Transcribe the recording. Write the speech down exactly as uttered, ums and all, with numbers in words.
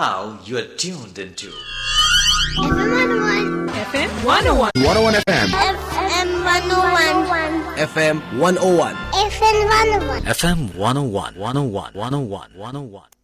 Now you are tuned into F M one oh one. F M one oh one. one oh one F M. F M one oh one. F M one oh one. F M one oh one. F M one oh one, one oh one, one oh one, one oh one.